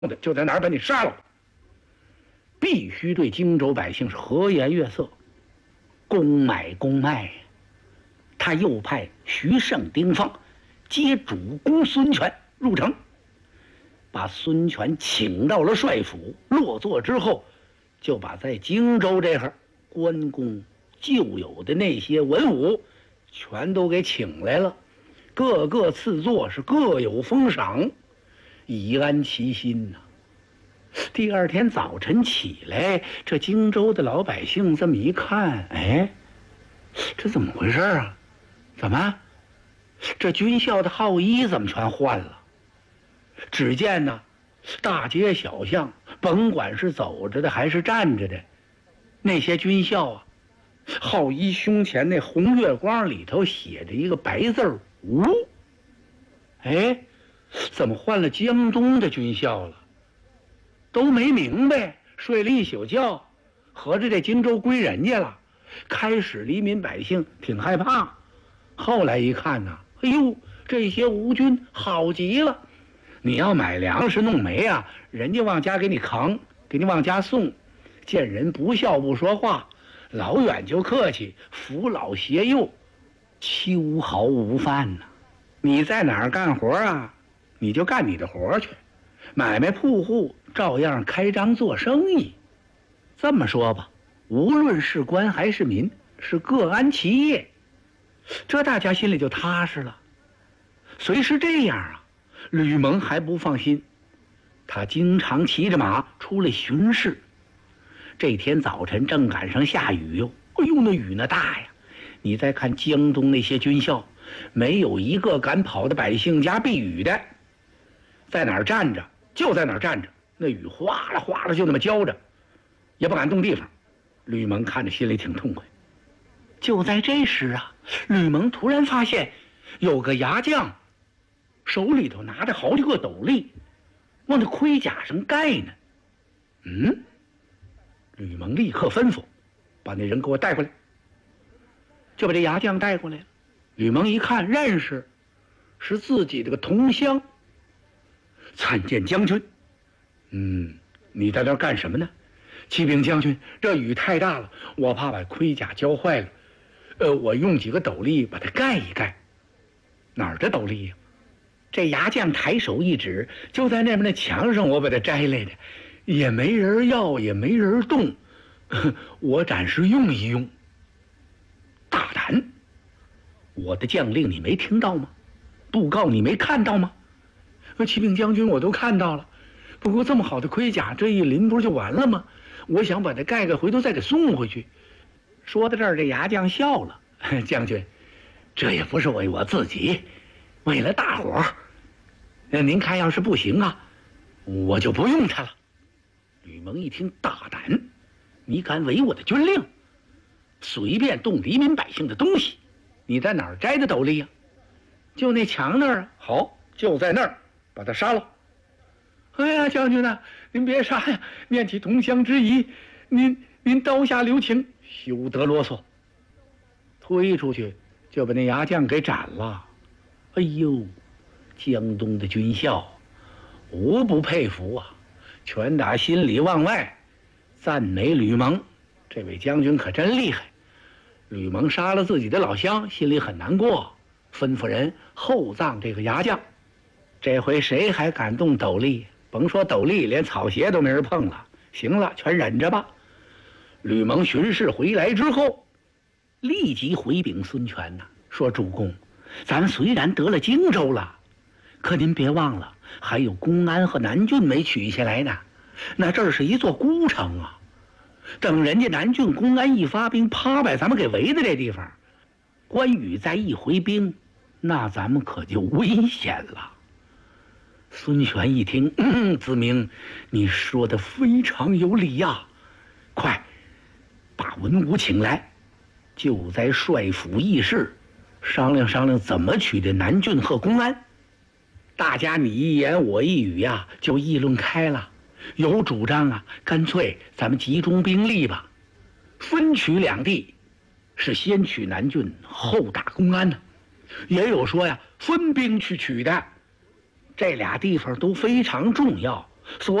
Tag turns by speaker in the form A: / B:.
A: 的，就在哪儿把你杀了。必须对荆州百姓是和颜悦色，公买公卖呀。他又派徐盛、丁奉接主公孙权入城，把孙权请到了帅府，落座之后，就把在荆州这会关公旧有的那些文武全都给请来了，各个赐座，是各有封赏，以安其心呐。第二天早晨起来，这荆州的老百姓这么一看，哎，这怎么回事啊？怎么，这军校的号衣怎么全换了？只见呢，大街小巷，甭管是走着的还是站着的，那些军校啊，号衣胸前那红月光里头写着一个白字“吴”。哎，怎么换了江东的军校了？都没明白，睡了一宿觉，合着这荆州归人家了。开始黎民百姓挺害怕，后来一看呢，哎呦，这些吴军好极了！你要买粮食弄煤啊，人家往家给你扛，给你往家送。见人不笑不说话，老远就客气，扶老携幼，秋毫无犯呐。你在哪儿干活啊，你就干你的活去，买卖铺户照样开张做生意。这么说吧，无论是官还是民，是各安其业，这大家心里就踏实了。虽是这样啊，吕蒙还不放心，他经常骑着马出来巡视。这天早晨正赶上下雨哟，哎呦，那雨那大呀！你再看江东那些军校，没有一个敢跑到百姓家避雨的，在哪儿站着就在哪儿站着，那雨哗啦哗啦就那么浇着，也不敢动地方。吕蒙看着心里挺痛快。就在这时啊，吕蒙突然发现有个牙将手里头拿着好几个斗笠，往那盔甲上盖呢。吕蒙立刻吩咐，把那人给我带过来。就把这牙将带过来了。吕蒙一看认识，是自己这个同乡。参见将军。你在这儿干什么呢？启禀将军，这雨太大了，我怕把盔甲浇坏了，我用几个斗笠把它盖一盖。哪儿的斗笠呀？这牙将抬手一指，就在那边那墙上，我把它摘来的，也没人要，也没人动，我暂时用一用。大胆！我的将令你没听到吗？布告你没看到吗？启禀将军，我都看到了。不过这么好的盔甲，这一淋不是就完了吗？我想把它盖盖，回头再给送回去。说到这儿，这牙将笑了。将军，这也不是为我自己，为了大伙儿。您看要是不行啊，我就不用它了。吕蒙一听，大胆！你敢违我的军令，随便动黎民百姓的东西。你在哪儿摘的斗笠呀？就那墙那儿啊。好，就在那儿，把他杀了。哎呀，将军呐，您别杀呀！念起同乡之谊，您刀下留情，休得啰嗦。推出去就把那牙将给斩了。哎呦，江东的军校无不佩服啊，全打心里往外赞美吕蒙，这位将军可真厉害。吕蒙杀了自己的老乡，心里很难过，吩咐人厚葬这个牙将。这回谁还敢动斗笠？甭说斗笠，连草鞋都没人碰了。行了，全忍着吧。吕蒙巡视回来之后，立即回禀孙权呐，说主公，咱虽然得了荆州了，可您别忘了，还有公安和南郡没取下来呢。那这是一座孤城啊，等人家南郡公安一发兵，啪把咱们给围在这地方，关羽再一回兵，那咱们可就危险了。孙权一听，子明，你说的非常有理呀！快把文武请来，就在帅府议事，商量商量怎么取得南郡和公安。大家你一言我一语呀，就议论开了。有主张啊，干脆咱们集中兵力吧，分取两地，是先取南郡后打公安呢。也有说呀，分兵去取的，这俩地方都非常重要， 所